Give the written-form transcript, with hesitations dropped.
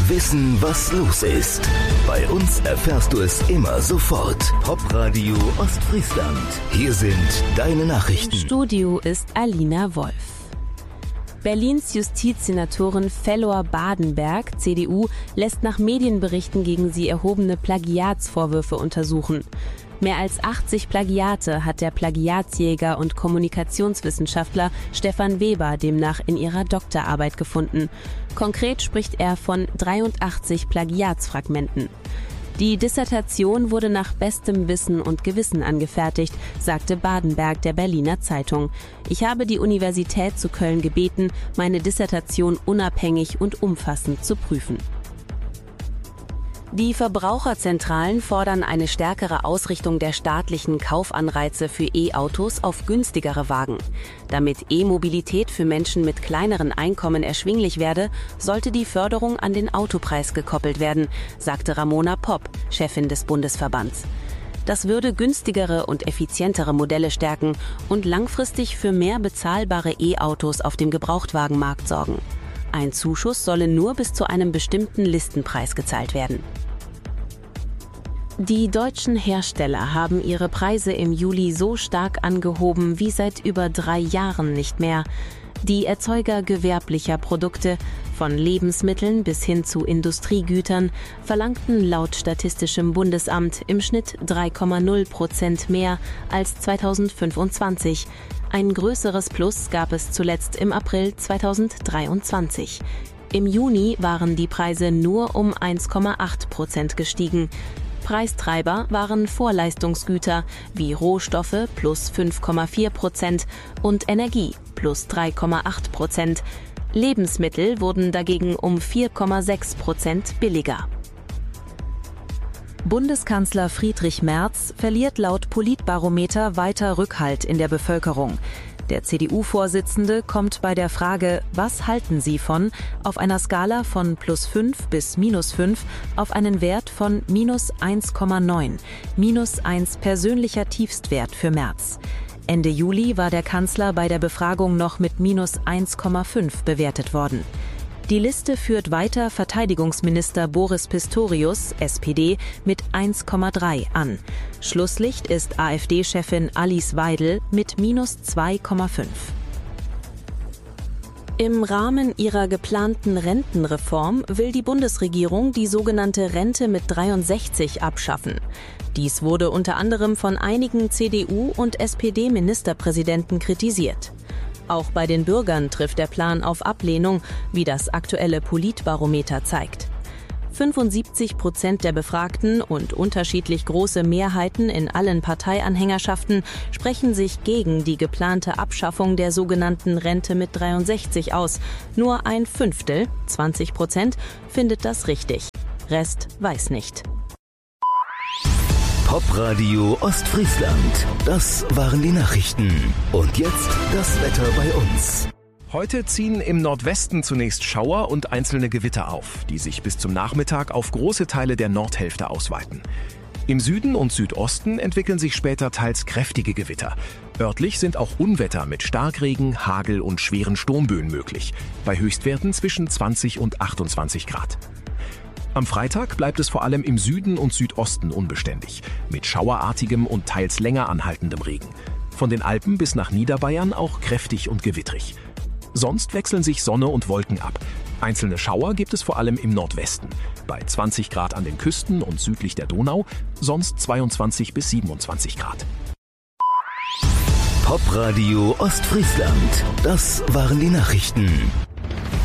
Wissen, was los ist. Bei uns erfährst du es immer sofort. Popradio Ostfriesland. Hier sind deine Nachrichten. Im Studio ist Alina Wolf. Berlins Justizsenatorin Fellor Badenberg, CDU, lässt nach Medienberichten gegen sie erhobene Plagiatsvorwürfe untersuchen. Mehr als 80 Plagiate hat der Plagiatsjäger und Kommunikationswissenschaftler Stefan Weber demnach in ihrer Doktorarbeit gefunden. Konkret spricht er von 83 Plagiatsfragmenten. Die Dissertation wurde nach bestem Wissen und Gewissen angefertigt, sagte Badenberg der Berliner Zeitung. Ich habe die Universität zu Köln gebeten, meine Dissertation unabhängig und umfassend zu prüfen. Die Verbraucherzentralen fordern eine stärkere Ausrichtung der staatlichen Kaufanreize für E-Autos auf günstigere Wagen. Damit E-Mobilität für Menschen mit kleineren Einkommen erschwinglich werde, sollte die Förderung an den Autopreis gekoppelt werden, sagte Ramona Popp, Chefin des Bundesverbands. Das würde günstigere und effizientere Modelle stärken und langfristig für mehr bezahlbare E-Autos auf dem Gebrauchtwagenmarkt sorgen. Ein Zuschuss solle nur bis zu einem bestimmten Listenpreis gezahlt werden. Die deutschen Hersteller haben ihre Preise im Juli so stark angehoben wie seit über 3 Jahren nicht mehr. Die Erzeuger gewerblicher Produkte, von Lebensmitteln bis hin zu Industriegütern, verlangten laut Statistischem Bundesamt im Schnitt 3,0% mehr als 2025. Ein größeres Plus gab es zuletzt im April 2023. Im Juni waren die Preise nur um 1,8% gestiegen. Preistreiber waren Vorleistungsgüter wie Rohstoffe plus 5,4% und Energie plus 3,8%. Lebensmittel wurden dagegen um 4,6% billiger. Bundeskanzler Friedrich Merz verliert laut Politbarometer weiter Rückhalt in der Bevölkerung. Der CDU-Vorsitzende kommt bei der Frage, was halten Sie von, auf einer Skala von +5 bis -5 auf einen Wert von -1,9. -1 persönlicher Tiefstwert für Merz. Ende Juli war der Kanzler bei der Befragung noch mit -1,5 bewertet worden. Die Liste führt weiter Verteidigungsminister Boris Pistorius, SPD, mit 1,3 an. Schlusslicht ist AfD-Chefin Alice Weidel mit -2,5. Im Rahmen ihrer geplanten Rentenreform will die Bundesregierung die sogenannte Rente mit 63 abschaffen. Dies wurde unter anderem von einigen CDU- und SPD-Ministerpräsidenten kritisiert. Auch bei den Bürgern trifft der Plan auf Ablehnung, wie das aktuelle Politbarometer zeigt. 75% der Befragten und unterschiedlich große Mehrheiten in allen Parteianhängerschaften sprechen sich gegen die geplante Abschaffung der sogenannten Rente mit 63 aus. Nur ein Fünftel, 20%, findet das richtig. Rest weiß nicht. Popradio Ostfriesland. Das waren die Nachrichten. Und jetzt das Wetter bei uns. Heute ziehen im Nordwesten zunächst Schauer und einzelne Gewitter auf, die sich bis zum Nachmittag auf große Teile der Nordhälfte ausweiten. Im Süden und Südosten entwickeln sich später teils kräftige Gewitter. Örtlich sind auch Unwetter mit Starkregen, Hagel und schweren Sturmböen möglich, bei Höchstwerten zwischen 20 und 28 Grad. Am Freitag bleibt es vor allem im Süden und Südosten unbeständig, mit schauerartigem und teils länger anhaltendem Regen. Von den Alpen bis nach Niederbayern auch kräftig und gewittrig. Sonst wechseln sich Sonne und Wolken ab. Einzelne Schauer gibt es vor allem im Nordwesten, bei 20 Grad an den Küsten und südlich der Donau, sonst 22 bis 27 Grad. Popradio Ostfriesland. Das waren die Nachrichten.